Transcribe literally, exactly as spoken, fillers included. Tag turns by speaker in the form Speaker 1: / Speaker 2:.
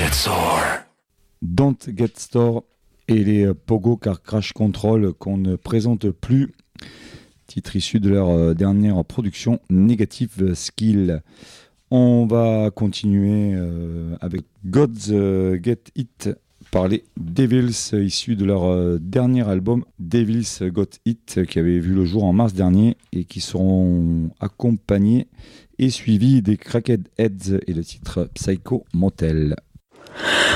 Speaker 1: Get Sore.
Speaker 2: Don't Get Sore et les Pogo Car Crash Control qu'on ne présente plus. Titre issu de leur dernière production Negative Skill. On va continuer euh, avec God's euh, Get It par les Devils, issus de leur euh, dernier album Devils Got It, qui avait vu le jour en mars dernier et qui seront accompagnés et suivis des Cracked Heads et le titre Psycho Motel.